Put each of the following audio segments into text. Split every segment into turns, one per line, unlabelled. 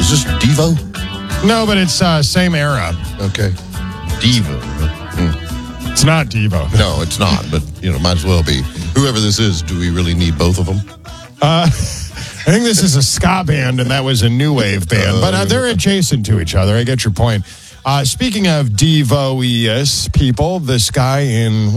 Is this Devo?
No, but it's same era.
Okay. Devo.
It's not Devo.
No, it's not, but, might as well be. Whoever this is, do we really need both of them?
I think this is a ska band, and that was a new wave band. But they're adjacent to each other. I get your point. Speaking of Devo-ious people, this guy in,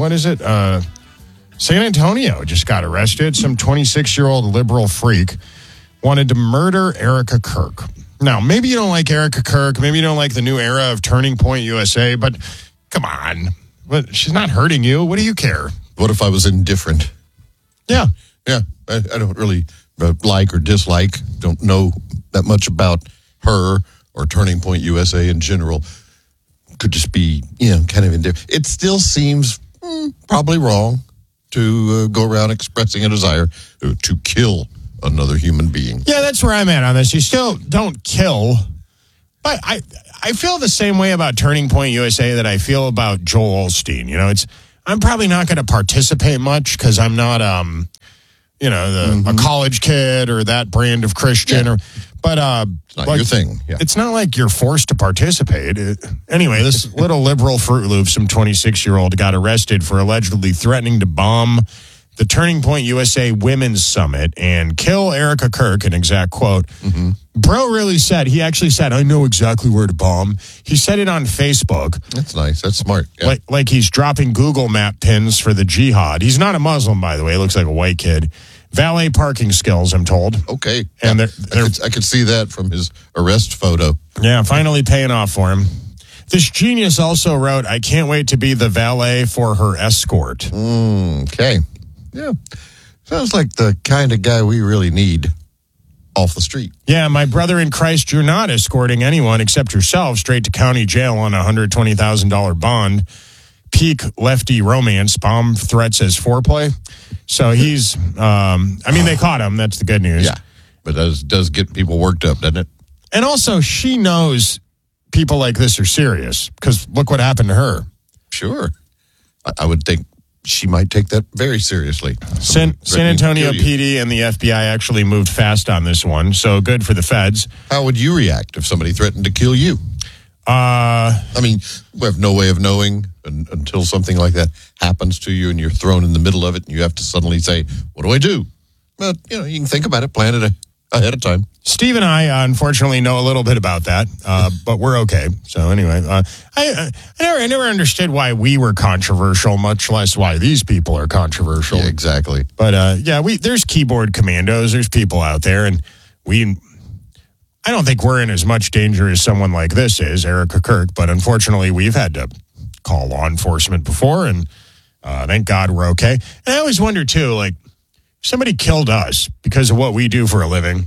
San Antonio just got arrested. Some 26-year-old liberal freak wanted to murder Erica Kirk. Now, maybe you don't like Erica Kirk. Maybe you don't like the new era of Turning Point USA, but come on. She's not hurting you. What do you care?
What if I was indifferent?
Yeah.
Yeah, I don't really like or dislike. Don't know that much about her or Turning Point USA in general. Could just be, kind of indifferent. It still seems probably wrong to go around expressing a desire to kill another human being.
Yeah, that's where I'm at on this. You still don't kill. But I feel the same way about Turning Point USA that I feel about Joel Osteen. I'm probably not going to participate much because I'm not, a college kid or that brand of Christian.
Yeah.
But
it's not your thing. Yeah.
It's not like you're forced to participate. Anyway, this little liberal Fruit Loop, some 26-year-old, got arrested for allegedly threatening to bomb the Turning Point USA Women's Summit and kill Erica Kirk, an exact quote. Mm-hmm. Bro really said, he actually said, I know exactly where to bomb. He said it on Facebook.
That's nice. That's smart. Yeah.
Like he's dropping Google Map pins for the jihad. He's not a Muslim, by the way. He looks like a white kid. Valet parking skills, I'm told.
Okay.
And
I could see that from his arrest photo.
Yeah, finally paying off for him. This genius also wrote, I can't wait to be the valet for her escort.
Okay. Yeah. Sounds like the kind of guy we really need off the street.
Yeah, my brother in Christ, you're not escorting anyone except yourself straight to county jail on a $120,000 bond. Peak lefty romance, bomb threats as foreplay. So he's, they caught him. That's the good news.
Yeah, but does get people worked up, doesn't it?
And also, she knows people like this are serious because look what happened to her.
Sure. I would think she might take that very seriously.
San Antonio PD and the FBI actually moved fast on this one, so good for the feds.
How would you react if somebody threatened to kill you? We have no way of knowing until something like that happens to you and you're thrown in the middle of it and you have to suddenly say, what do I do? But, you can think about it, plan it ahead of time.
Steve and I, unfortunately, know a little bit about that, but we're okay. So anyway, I never understood why we were controversial, much less why these people are controversial.
Yeah, exactly.
But there's keyboard commandos. There's people out there, and I don't think we're in as much danger as someone like this is, Erica Kirk. But unfortunately, we've had to call law enforcement before, and thank God we're okay. And I always wonder too, like, if somebody killed us because of what we do for a living,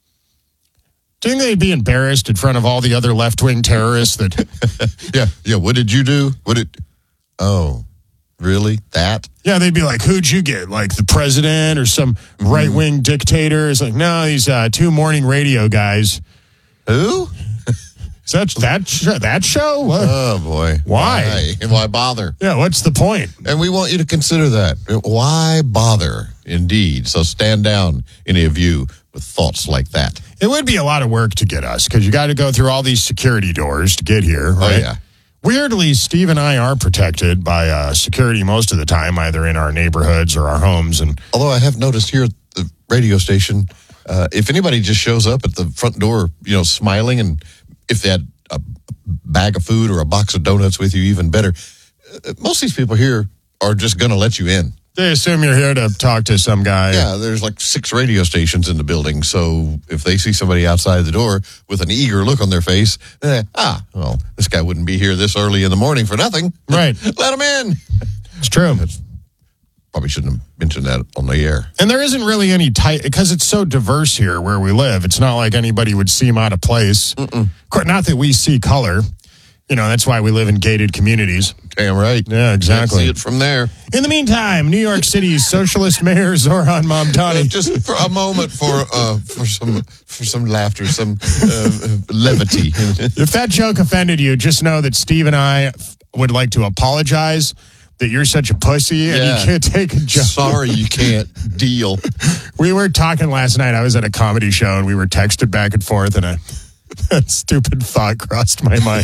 do you think they'd be embarrassed in front of all the other left-wing terrorists that...
Yeah. What did you do? Oh, really? That?
Yeah, they'd be like, who'd you get? Like the president or some right-wing dictator? It's like, no, these two morning radio guys.
Who?
Is that show? What?
Oh, boy.
Why?
Why bother?
Yeah, what's the point?
And we want you to consider that. Why bother? Indeed. So stand down, any of you, with thoughts like that.
It would be a lot of work to get us, because you got to go through all these security doors to get here, right?
Oh, yeah.
Weirdly, Steve and I are protected by security most of the time, either in our neighborhoods or our homes. And
although I have noticed here at the radio station, if anybody just shows up at the front door, smiling, and if they had a bag of food or a box of donuts with you, even better, most of these people here are just going to let you in.
They assume you're here to talk to some guy.
Yeah, there's like 6 radio stations in the building. So if they see somebody outside the door with an eager look on their face, this guy wouldn't be here this early in the morning for nothing.
Right.
Let him in.
It's true.
Probably shouldn't have mentioned that on the air.
And there isn't really any because it's so diverse here where we live. It's not like anybody would seem out of place. Not that we see color. That's why we live in gated communities.
Damn right.
Yeah, exactly.
Can't see it from there.
In the meantime, New York City's socialist mayor Zoran Mamdani.
Just for a moment for some laughter, some levity.
If that joke offended you, just know that Steve and I would like to apologize that you're such a pussy and you can't take a joke.
Sorry, you can't deal.
We were talking last night. I was at a comedy show and we were texted back and forth, and That stupid thought crossed my mind.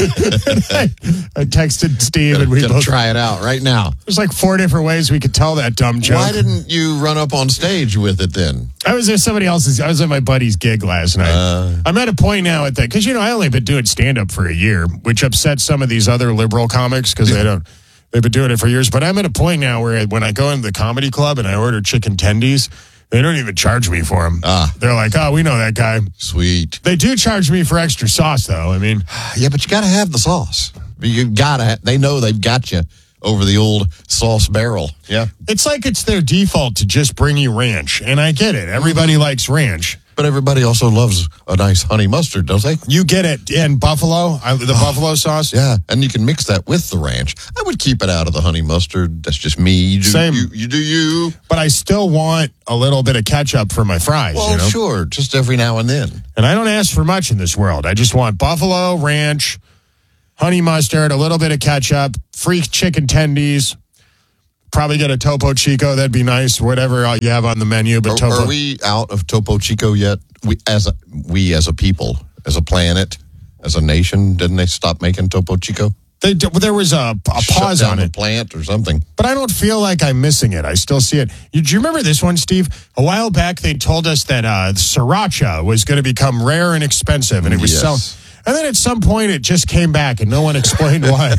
I texted Steve and we both
try it out right now.
There's like 4 different ways we could tell that dumb joke.
Why didn't you run up on stage with it then?
I was at my buddy's gig last night. I'm at a point now at that, because, I only been doing stand-up for a year, which upsets some of these other liberal comics because they've been doing it for years. But I'm at a point now where when I go into the comedy club and I order chicken tendies, they don't even charge me for them. They're like, oh, we know that guy.
Sweet.
They do charge me for extra sauce, though. I mean,
yeah, but you got to have the sauce. They know they've got you over the old sauce barrel. Yeah.
It's like it's their default to just bring you ranch. And I get it. Everybody likes ranch.
But everybody also loves a nice honey mustard, don't they?
You get it in buffalo, the buffalo sauce?
Yeah, and you can mix that with the ranch. I would keep it out of the honey mustard. That's just me.
Same.
You do you.
But I still want a little bit of ketchup for my fries.
Well, sure, just every now and then.
And I don't ask for much in this world. I just want buffalo, ranch, honey mustard, a little bit of ketchup, free chicken tendies. Probably get a Topo Chico. That'd be nice. Whatever you have on the menu. But
are we out of Topo Chico yet? We as a people, as a planet, as a nation, didn't they stop making Topo Chico?
There was a pause on it.
Plant or something.
But I don't feel like I'm missing it. I still see it. Do you remember this one, Steve? A while back, they told us that sriracha was going to become rare and expensive, and it was and then at some point, it just came back, and no one explained why.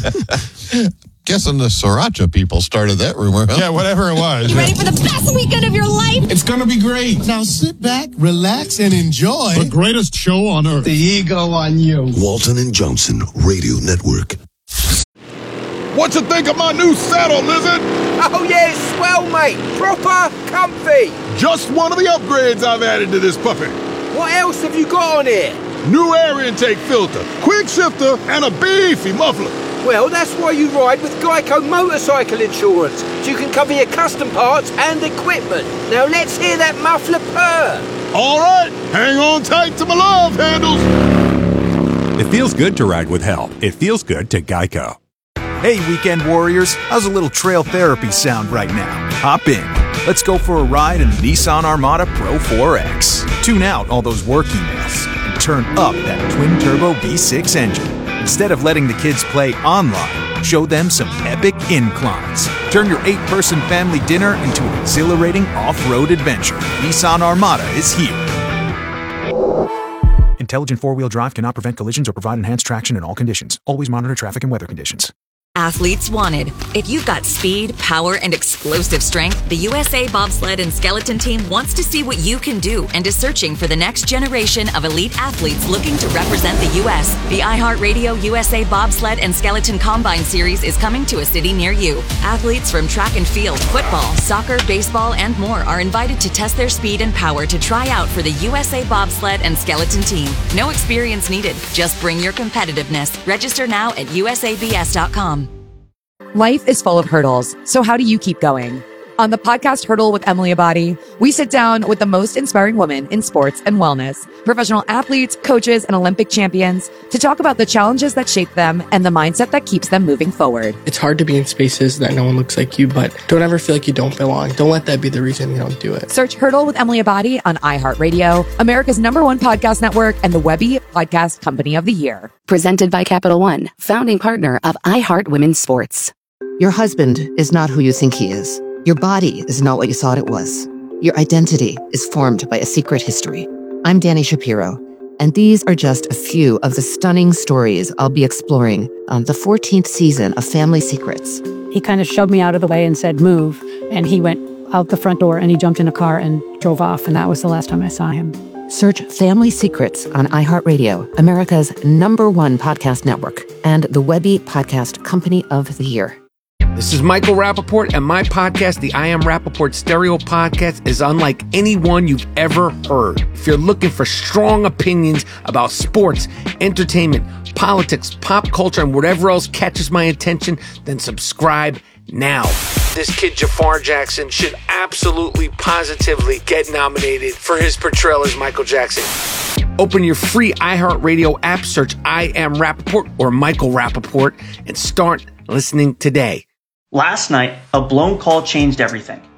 Guessing the sriracha people started that rumor, huh?
Yeah, whatever it was.
You ready for the best weekend of your life?
It's going to be great. Now sit back, relax, and enjoy
the greatest show on earth.
The ego on you.
Walton and Johnson Radio Network.
What you think of my new saddle, Lizard?
Oh, yeah, it's swell, mate. Proper comfy.
Just one of the upgrades I've added to this puppy.
What else have you got on here?
New air intake filter, quick shifter, and a beefy muffler.
Well, that's why you ride with Geico Motorcycle Insurance, so you can cover your custom parts and equipment. Now let's hear that muffler purr.
All right, hang on tight to my love handles.
It feels good to ride with help. It feels good to Geico.
Hey, weekend warriors, how's a little trail therapy sound right now? Hop in. Let's go for a ride in the Nissan Armada Pro 4X. Tune out all those work emails and turn up that twin-turbo V6 engine. Instead of letting the kids play online, show them some epic inclines. Turn your 8-person family dinner into an exhilarating off-road adventure. Nissan Armada is here. Intelligent four-wheel drive cannot prevent collisions or provide enhanced traction in all conditions. Always monitor traffic and weather conditions.
Athletes wanted. If you've got speed, power, and explosive strength, the USA Bobsled and Skeleton Team wants to see what you can do and is searching for the next generation of elite athletes looking to represent the U.S. The iHeartRadio USA Bobsled and Skeleton Combine Series is coming to a city near you. Athletes from track and field, football, soccer, baseball, and more are invited to test their speed and power to try out for the USA Bobsled and Skeleton Team. No experience needed. Just bring your competitiveness. Register now at usabs.com.
Life is full of hurdles, so how do you keep going? On the podcast Hurdle with Emily Abadi, we sit down with the most inspiring women in sports and wellness, professional athletes, coaches, and Olympic champions to talk about the challenges that shape them and the mindset that keeps them moving forward.
It's hard to be in spaces that no one looks like you, but don't ever feel like you don't belong. Don't let that be the reason you don't do it.
Search Hurdle with Emily Abadi on iHeartRadio, America's #1 podcast network, and the Webby Podcast Company of the Year.
Presented by Capital One, founding partner of iHeart Women's Sports.
Your husband is not who you think he is. Your body is not what you thought it was. Your identity is formed by a secret history. I'm Danny Shapiro, and these are just a few of the stunning stories I'll be exploring on the 14th season of Family Secrets.
He kind of shoved me out of the way and said, move. And he went out the front door and he jumped in a car and drove off. And that was the last time I saw him.
Search Family Secrets on iHeartRadio, America's #1 podcast network, and the Webby Podcast Company of the Year.
This is Michael Rappaport, and my podcast, the I Am Rappaport Stereo Podcast, is unlike any one you've ever heard. If you're looking for strong opinions about sports, entertainment, politics, pop culture, and whatever else catches my attention, then subscribe now. This kid, Jafar Jackson, should absolutely, positively get nominated for his portrayal as Michael Jackson. Open your free iHeartRadio app, search I Am Rappaport or Michael Rappaport, and start listening today.
Last night, a blown call changed everything.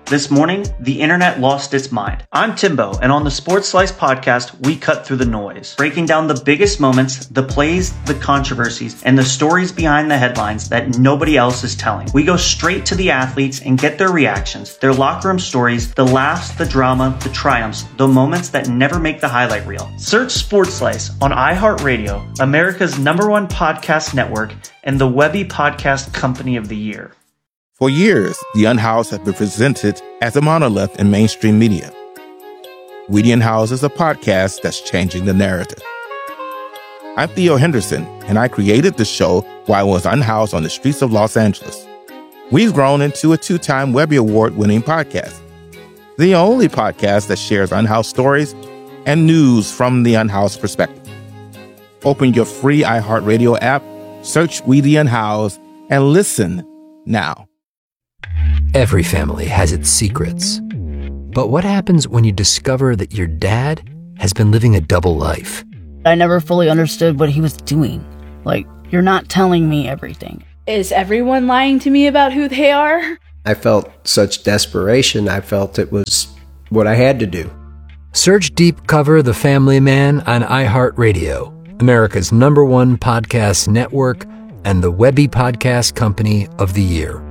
This morning, the internet lost its mind. I'm Timbo, and on the Sports Slice podcast, we cut through the noise, breaking down the biggest moments, the plays, the controversies, and the stories behind the headlines that nobody else is telling. We go straight to the athletes and get their reactions, their locker room stories, the laughs, the drama, the triumphs, the moments that never make the highlight reel. Search Sports Slice on iHeartRadio, America's #1 podcast network, and the Webby Podcast Company of the Year.
For years, The Unhoused has been presented as a monolith in mainstream media. We The Unhoused is a podcast that's changing the narrative. I'm Theo Henderson, and I created the show while I was unhoused on the streets of Los Angeles. We've grown into a 2-time Webby Award-winning podcast, the only podcast that shares unhoused stories and news from the unhoused perspective. Open your free iHeartRadio app, search We The Unhoused, and listen now.
Every family has its secrets. But what happens when you discover that your dad has been living a double life?
I never fully understood what he was doing. Like, you're not telling me everything.
Is everyone lying to me about who they are?
I felt such desperation. I felt it was what I had to do.
Search Deep Cover The Family Man on iHeartRadio, America's #1 podcast network, and the Webby Podcast Company of the Year.